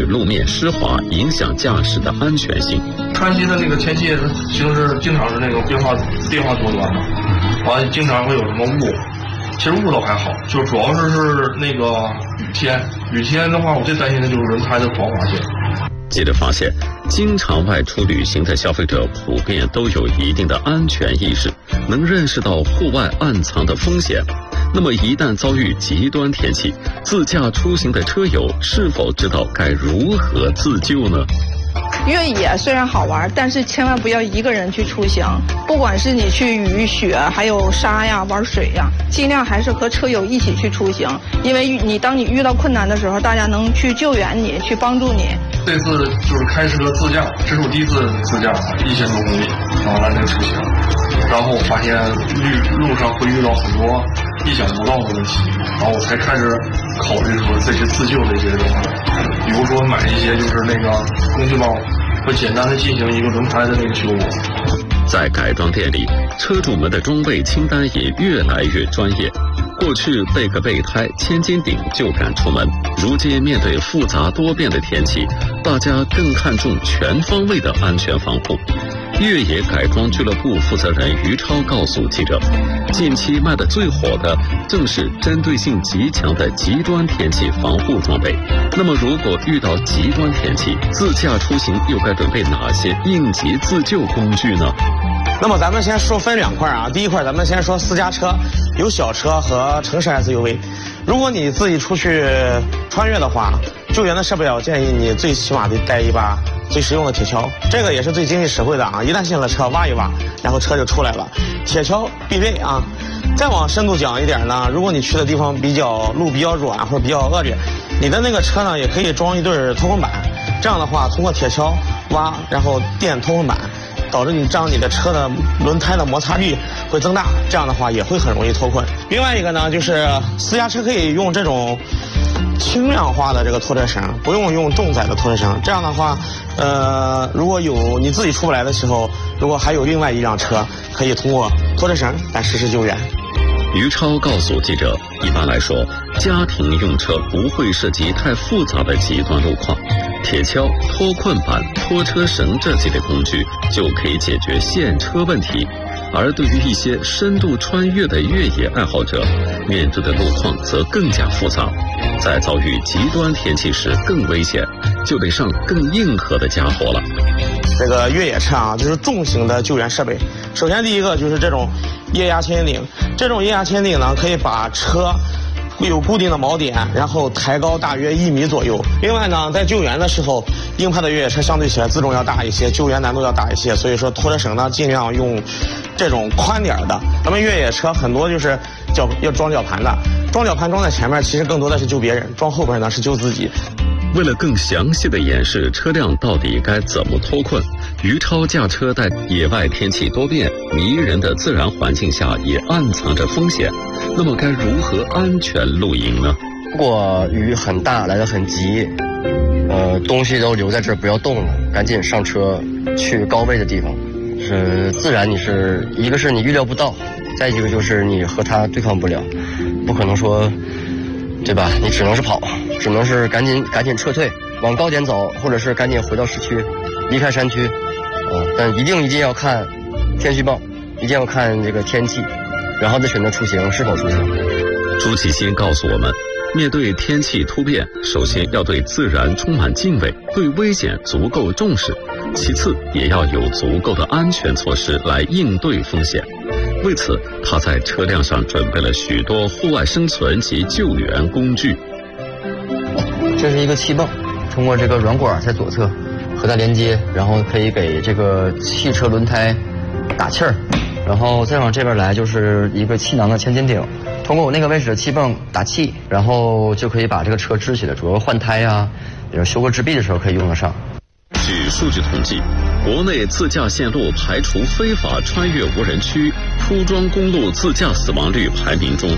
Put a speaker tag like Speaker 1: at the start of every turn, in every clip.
Speaker 1: 路面湿滑，影响驾驶的安全性。
Speaker 2: 川西的那个天气形势经常是那个变化多端嘛，完了经常会有什么雾，其实雾倒还好，就主要是那个雨天的话，我最担心的就是轮胎的防滑性。
Speaker 1: 记者发现，经常外出旅行的消费者普遍都有一定的安全意识，能认识到户外暗藏的风险。那么一旦遭遇极端天气，自驾出行的车友是否知道该如何自救呢？
Speaker 3: 越野虽然好玩，但是千万不要一个人去出行。不管是你去雨雪还有沙呀玩水呀，尽量还是和车友一起去出行，因为当你遇到困难的时候，大家能去救援你，去帮助你。
Speaker 2: 这次就是开车自驾，这是我第一次自驾，1000多公里，然后来这个出行，然后我发现路上会遇到很多意想不到的问题，然后我才开始考虑说这些自救的一些东西，比如说买一些就是那个工具包，会简单的进行一个轮胎的那个修补。
Speaker 1: 在改装店里，车主们的装备清单也越来越专业。过去备个备胎、千斤顶就敢出门，如今面对复杂多变的天气，大家更看重全方位的安全防护。越野改装俱乐部负责人于超告诉记者，近期卖的最火的正是针对性极强的极端天气防护装备。那么如果遇到极端天气，自驾出行又该准备哪些应急自救工具呢？
Speaker 4: 那么咱们先分两块啊，第一块咱们先说私家车，有小车和城市 SUV。如果你自己出去穿越的话，救援的设备我建议你最起码得带一把最实用的铁锹，这个也是最经济实惠的啊！一旦进了车，挖一挖，然后车就出来了。铁锹必备啊！再往深度讲一点呢，如果你去的地方路比较软或者比较恶劣，你的那个车呢也可以装一对脱困板，这样的话通过铁锹挖，然后垫脱困板，导致你的车的轮胎的摩擦力会增大，这样的话也会很容易脱困。另外一个呢，就是私家车可以用这种轻量化的这个拖车绳，不用重载的拖车绳。这样的话，如果有你自己出不来的时候，如果还有另外一辆车，可以通过拖车绳来实施救援。
Speaker 1: 于超告诉记者，一般来说，家庭用车不会涉及太复杂的极端路况，铁锹、脱困板、拖车绳这几类工具就可以解决现车问题。而对于一些深度穿越的越野爱好者，面对的路况则更加复杂，在遭遇极端天气时更危险，就得上更硬核的家伙了。
Speaker 4: 这个越野车啊，就是重型的救援设备。首先第一个就是这种液压千斤顶，这种液压千斤顶呢，可以把车有固定的锚点，然后抬高大约1米左右。另外呢，在救援的时候，硬派的越野车相对起来自重要大一些，救援难度要大一些，所以说拖车绳呢尽量用这种宽点的。咱们越野车很多就是要装绞盘的，装绞盘装在前面，其实更多的是救别人，装后边呢是救自己。
Speaker 1: 为了更详细的演示车辆到底该怎么脱困，于超驾车在野外天气多变、迷人的自然环境下也暗藏着风险。那么该如何安全露营呢？
Speaker 5: 如果雨很大，来得很急，东西都留在这儿不要动了，赶紧上车去高位的地方。自然一个是你预料不到，再一个就是你和它对抗不了，不可能说，对吧？你只能是跑，只能是赶紧撤退，往高点走，或者是赶紧回到市区，离开山区。但一定要看天气预报，一定要看这个天气，然后再选择出行是否出行。
Speaker 1: 朱启新告诉我们，面对天气突变，首先要对自然充满敬畏，对危险足够重视，其次也要有足够的安全措施来应对风险。为此，他在车辆上准备了许多户外生存及救援工具。
Speaker 5: 这是一个气泵，通过这个软管在左侧和它连接，然后可以给这个汽车轮胎打气儿，然后再往这边来就是一个气囊的千斤顶，通过我那个位置的气泵打气，然后就可以把这个车支起来，主要换胎啊，比如修个支臂的时候可以用得上。
Speaker 1: 据数据统计，国内自驾线路排除非法穿越无人区、铺装公路自驾死亡率排名中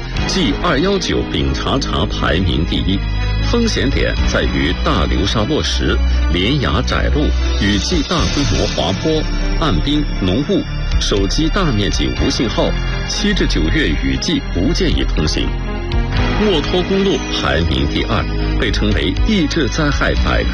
Speaker 1: ，G219丙察察排名第一。风险点在于大流沙落石、连崖窄路、雨季大规模滑坡、暗冰、浓雾、手机大面积无信号、7至9月雨季不建议通行。墨脱公路排名第2，被称为抑制灾害百科